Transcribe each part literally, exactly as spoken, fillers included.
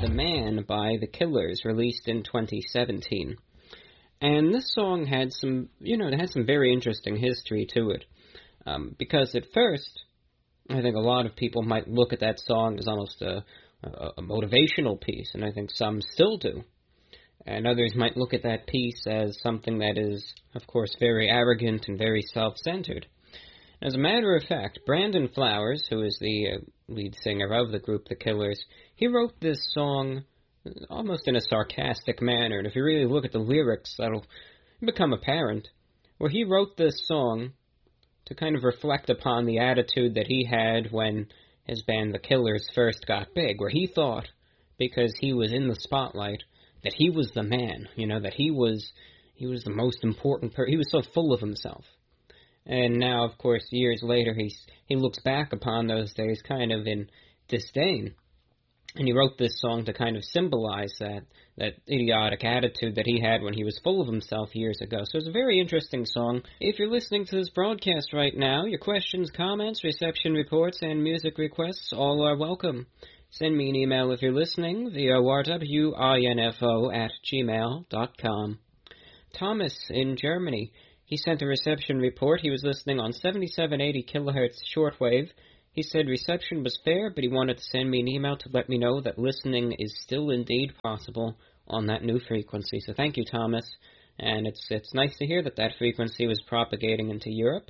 The Man by The Killers, released in twenty seventeen. And this song had some, you know, it had some very interesting history to it. Um, because at first, I think a lot of people might look at that song as almost a, a, a motivational piece, and I think some still do. And others might look at that piece as something that is, of course, very arrogant and very self-centered. As a matter of fact, Brandon Flowers, who is the uh, lead singer of the group The Killers, he wrote this song almost in a sarcastic manner, and if you really look at the lyrics, that'll become apparent, where he wrote this song to kind of reflect upon the attitude that he had when his band The Killers first got big, where he thought, because he was in the spotlight, that he was the man, you know, that he was he was the most important person. He was so full of himself. And now, of course, years later, he's, he looks back upon those days kind of in disdain. And he wrote this song to kind of symbolize that, that idiotic attitude that he had when he was full of himself years ago. So it's a very interesting song. If you're listening to this broadcast right now, your questions, comments, reception reports, and music requests all are welcome. Send me an email if you're listening via r w i n f o at gmail dot com. Thomas in Germany. He sent a reception report. He was listening on seventy-seven eighty kilohertz shortwave. He said reception was fair, but he wanted to send me an email to let me know that listening is still indeed possible on that new frequency. So thank you, Thomas. And it's it's nice to hear that that frequency was propagating into Europe.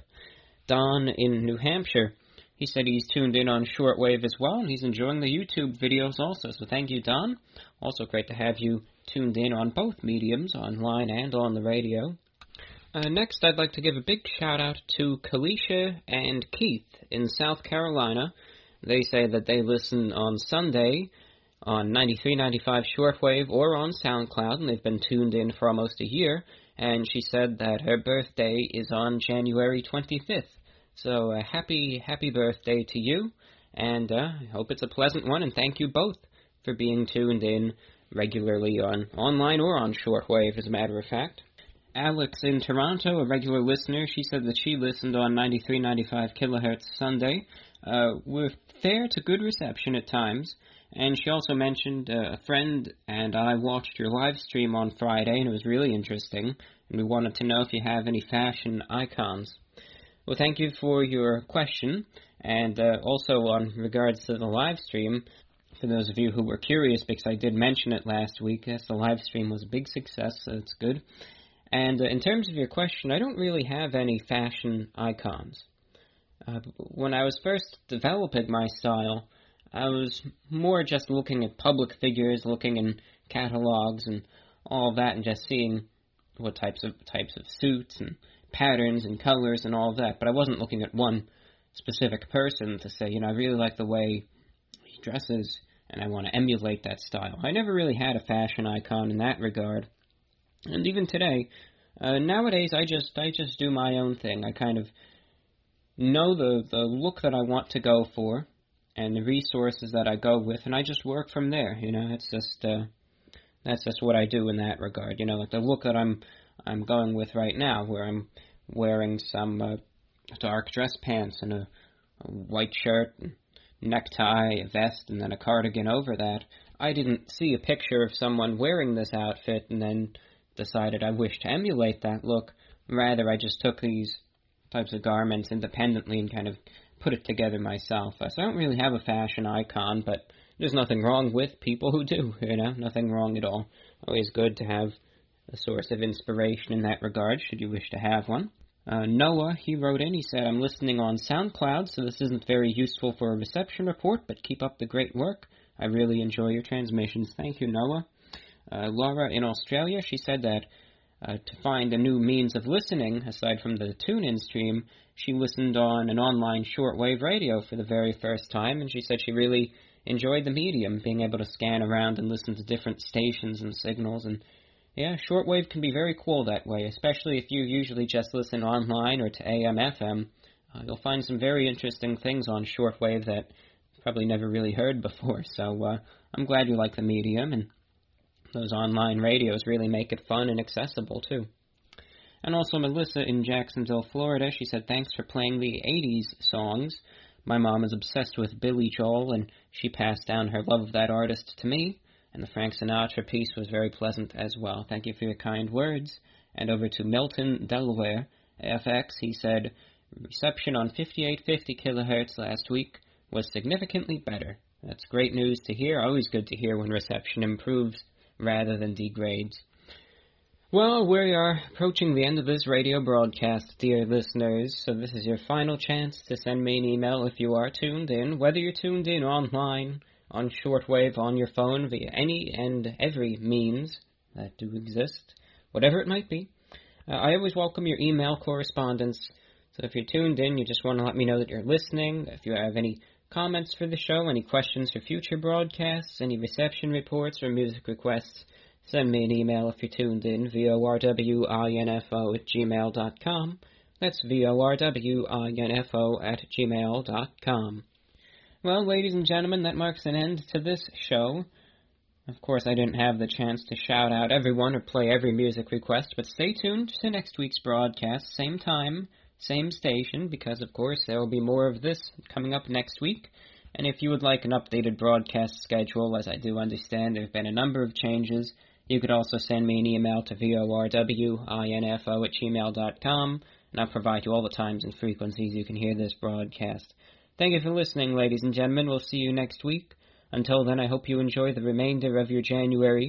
Don in New Hampshire. He said he's tuned in on shortwave as well, and he's enjoying the YouTube videos also. So thank you, Don. Also great to have you tuned in on both mediums, online and on the radio. Uh, next, I'd like to give a big shout-out to Kalisha and Keith in South Carolina. They say that they listen on Sunday on ninety-three ninety-five shortwave or on SoundCloud, and they've been tuned in for almost a year. And she said that her birthday is on January twenty-fifth. So uh, happy, happy birthday to you, and uh, I hope it's a pleasant one, and thank you both for being tuned in regularly on online or on shortwave, as a matter of fact. Alex in Toronto, a regular listener, she said that she listened on ninety-three ninety-five kilohertz Sunday uh, with fair to good reception at times, and she also mentioned uh, a friend and I watched your live stream on Friday, and it was really interesting, and we wanted to know if you have any fashion icons. Well, thank you for your question, and uh, also on regards to the live stream, for those of you who were curious, because I did mention it last week, yes, the live stream was a big success, so it's good. And uh, in terms of your question, I don't really have any fashion icons. Uh, when I was first developing my style, I was more just looking at public figures, looking in catalogs and all that, and just seeing what types of types of suits and patterns and colors and all that. But I wasn't looking at one specific person to say, you know, I really like the way he dresses, and I want to emulate that style. I never really had a fashion icon in that regard. And even today, uh, nowadays, I just I just do my own thing. I kind of know the, the look that I want to go for and the resources that I go with, and I just work from there. You know, it's just uh, that's just what I do in that regard. You know, like the look that I'm I'm going with right now, where I'm wearing some uh, dark dress pants and a, a white shirt, and necktie, a vest, and then a cardigan over that. I didn't see a picture of someone wearing this outfit and then decided I wish to emulate that look. Rather, I just took these types of garments independently and kind of put it together myself. So I don't really have a fashion icon, but there's nothing wrong with people who do, you know, nothing wrong at all. Always good to have a source of inspiration in that regard, should you wish to have one. Uh, Noah, he wrote in, he said, I'm listening on SoundCloud, so this isn't very useful for a reception report, but keep up the great work. I really enjoy your transmissions. Thank you, Noah. Uh, Laura in Australia, she said that uh, to find a new means of listening, aside from the tune-in stream, she listened on an online shortwave radio for the very first time, and she said she really enjoyed the medium, being able to scan around and listen to different stations and signals, and yeah, shortwave can be very cool that way, especially if you usually just listen online or to A M F M. Uh, you'll find some very interesting things on shortwave that you've probably never really heard before, so uh, I'm glad you like the medium, and those online radios really make it fun and accessible, too. And also Melissa in Jacksonville, Florida, she said, thanks for playing the eighties songs. My mom is obsessed with Billy Joel, and she passed down her love of that artist to me. And the Frank Sinatra piece was very pleasant as well. Thank you for your kind words. And over to Milton, Delaware, F X, he said, reception on fifty-eight fifty kilohertz last week was significantly better. That's great news to hear. Always good to hear when reception improves rather than degrades. Well, we are approaching the end of this radio broadcast, dear listeners, so this is your final chance to send me an email if you are tuned in, whether you're tuned in online, on shortwave, on your phone, via any and every means that do exist, whatever it might be. Uh, I always welcome your email correspondence, so if you're tuned in, you just want to let me know that you're listening. If you have any comments for the show, any questions for future broadcasts, any reception reports or music requests, send me an email if you're tuned in, V O R W I N F O at gmail dot com. That's V O R W I N F O at gmail dot com. Well, ladies and gentlemen, that marks an end to this show. Of course, I didn't have the chance to shout out everyone or play every music request, but stay tuned to next week's broadcast, same time, same station, because, of course, there will be more of this coming up next week. And if you would like an updated broadcast schedule, as I do understand there have been a number of changes, you could also send me an email to V O R W I N F O at gmail dot com, and I'll provide you all the times and frequencies you can hear this broadcast. Thank you for listening, ladies and gentlemen. We'll see you next week. Until then, I hope you enjoy the remainder of your January